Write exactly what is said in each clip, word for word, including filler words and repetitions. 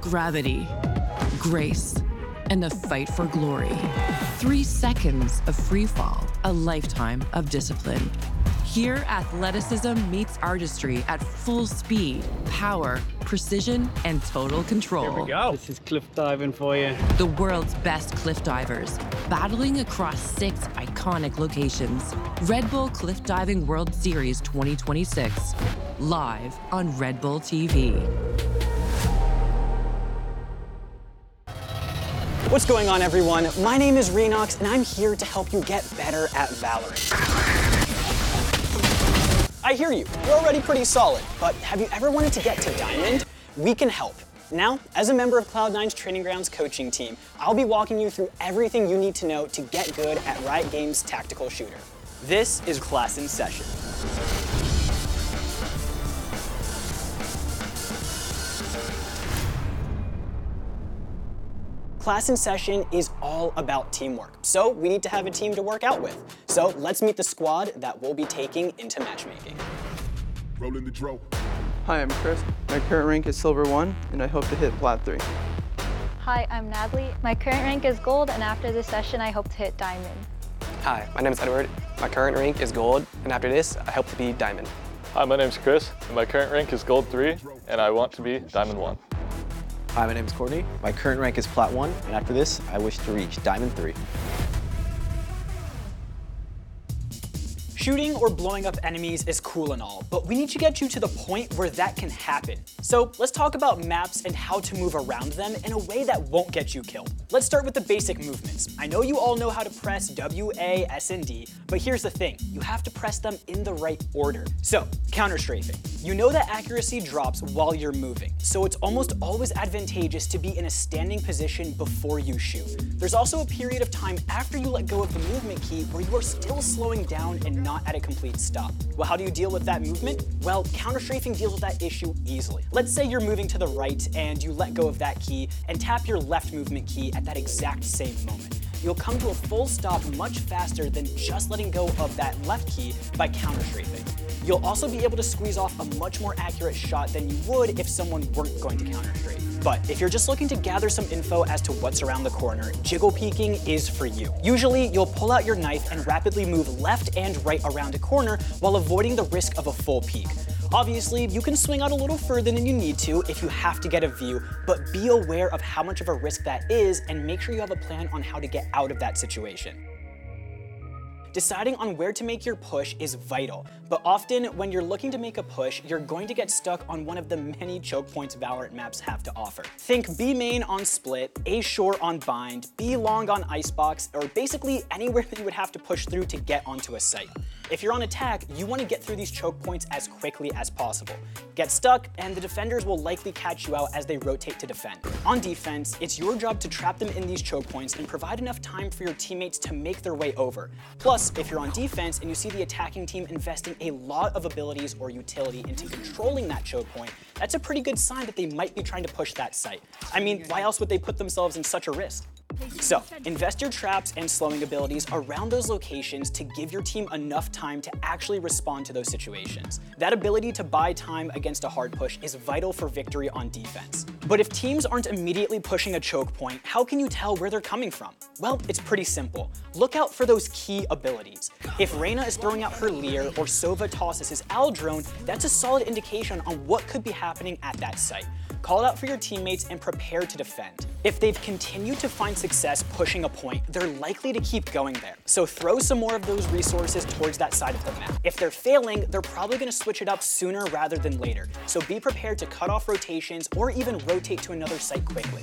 gravity, grace, and a fight for glory. Three seconds of free fall, a lifetime of discipline. Here, athleticism meets artistry at full speed, power, precision, and total control. Here we go. This is cliff diving for you. The world's best cliff divers, battling across six iconic locations. Red Bull Cliff Diving World Series twenty twenty-six, live on Red Bull T V. What's going on, everyone? My name is Renox, and I'm here to help you get better at Valorant. I hear you, you're already pretty solid, but have you ever wanted to get to Diamond? We can help. Now, as a member of Cloud nine's Training Grounds coaching team, I'll be walking you through everything you need to know to get good at Riot Games' tactical shooter. This is Class in Session. Class in Session is all about teamwork, so we need to have a team to work out with. So let's meet the squad that we'll be taking into matchmaking. Rolling the drill. Hi, I'm Chris. My current rank is Silver one, and I hope to hit Plat three. Hi, I'm Natalie. My current rank is Gold, and after this session, I hope to hit Diamond. Hi, my name is Edward. My current rank is Gold, and after this, I hope to be Diamond. Hi, my name is Chris, and my current rank is Gold three, and I want to be Diamond one. Hi, my name is Courtney. My current rank is Plat one, and after this, I wish to reach Diamond three. Shooting or blowing up enemies is cool and all, but we need to get you to the point where that can happen. So let's talk about maps and how to move around them in a way that won't get you killed. Let's start with the basic movements. I know you all know how to press W, A, S, and D, but here's the thing, you have to press them in the right order. So, counter-strafing. You know that accuracy drops while you're moving, so it's almost always advantageous to be in a standing position before you shoot. There's also a period of time after you let go of the movement key where you are still slowing down and not at a complete stop. Well, how do you deal with that movement? Well, counter-strafing deals with that issue easily. Let's say you're moving to the right and you let go of that key and tap your left movement key at that exact same moment. You'll come to a full stop much faster than just letting go of that left key by counter-strafing. You'll also be able to squeeze off a much more accurate shot than you would if someone weren't going to counter-strafe. But if you're just looking to gather some info as to what's around the corner, jiggle peeking is for you. Usually, you'll pull out your knife and rapidly move left and right around a corner while avoiding the risk of a full peek. Obviously, you can swing out a little further than you need to if you have to get a view, but be aware of how much of a risk that is and make sure you have a plan on how to get out of that situation. Deciding on where to make your push is vital, but often when you're looking to make a push, you're going to get stuck on one of the many choke points Valorant maps have to offer. Think B main on Split, A short on Bind, B long on Icebox, or basically anywhere that you would have to push through to get onto a site. If you're on attack, you want to get through these choke points as quickly as possible. Get stuck, and the defenders will likely catch you out as they rotate to defend. On defense, it's your job to trap them in these choke points and provide enough time for your teammates to make their way over. Plus, if you're on defense and you see the attacking team investing a lot of abilities or utility into controlling that choke point, that's a pretty good sign that they might be trying to push that site. I mean, why else would they put themselves in such a risk? So, invest your traps and slowing abilities around those locations to give your team enough time to actually respond to those situations. That ability to buy time against a hard push is vital for victory on defense. But if teams aren't immediately pushing a choke point, how can you tell where they're coming from? Well, it's pretty simple. Look out for those key abilities. If Reyna is throwing out her Leer or Sova tosses his Al drone, that's a solid indication on what could be happening at that site. Call it out for your teammates and prepare to defend. If they've continued to find success pushing a point, they're likely to keep going there. So throw some more of those resources towards that side of the map. If they're failing, they're probably gonna switch it up sooner rather than later. So be prepared to cut off rotations or even rotate to another site quickly.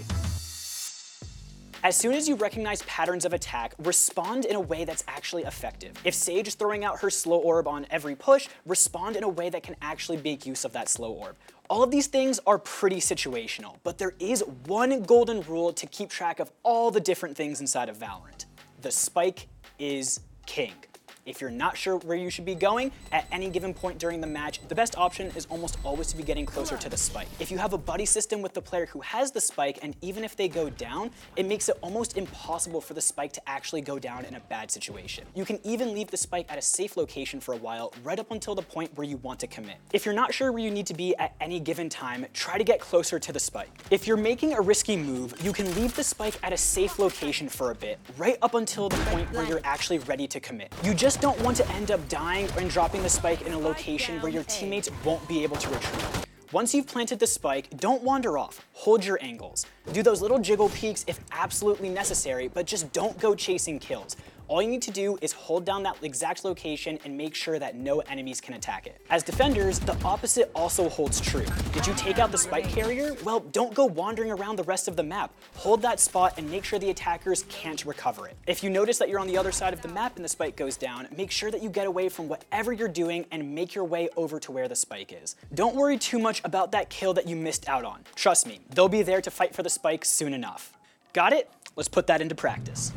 As soon as you recognize patterns of attack, respond in a way that's actually effective. If Sage is throwing out her slow orb on every push, respond in a way that can actually make use of that slow orb. All of these things are pretty situational, but there is one golden rule to keep track of all the different things inside of Valorant. The spike is king. If you're not sure where you should be going at any given point during the match, the best option is almost always to be getting closer to the spike. If you have a buddy system with the player who has the spike, and even if they go down, it makes it almost impossible for the spike to actually go down in a bad situation. You can even leave the spike at a safe location for a while, right up until the point where you want to commit. If you're not sure where you need to be at any given time, try to get closer to the spike. If you're making a risky move, you can leave the spike at a safe location for a bit, right up until the point where you're actually ready to commit. You just don't want to end up dying and dropping the spike in a location where your teammates won't be able to retrieve. Once you've planted the spike, don't wander off. Hold your angles. Do those little jiggle peeks if absolutely necessary, but just don't go chasing kills. All you need to do is hold down that exact location and make sure that no enemies can attack it. As defenders, the opposite also holds true. Did you take out the spike carrier? Well, don't go wandering around the rest of the map. Hold that spot and make sure the attackers can't recover it. If you notice that you're on the other side of the map and the spike goes down, make sure that you get away from whatever you're doing and make your way over to where the spike is. Don't worry too much about that kill that you missed out on. Trust me, they'll be there to fight for the spike soon enough. Got it? Let's put that into practice.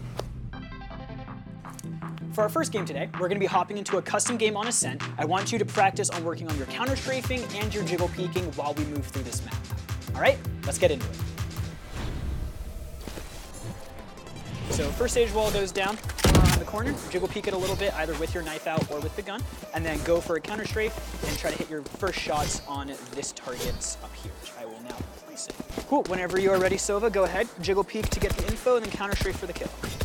For our first game today, we're going to be hopping into a custom game on Ascent. I want you to practice on working on your counter strafing and your jiggle peeking while we move through this map. All right, let's get into it. So first stage wall goes down on the corner, jiggle peek it a little bit, either with your knife out or with the gun, and then go for a counter strafe and try to hit your first shots on this target up here, which I will now place it. Cool, whenever you are ready, Sova, go ahead, jiggle peek to get the info, and then counter strafe for the kill.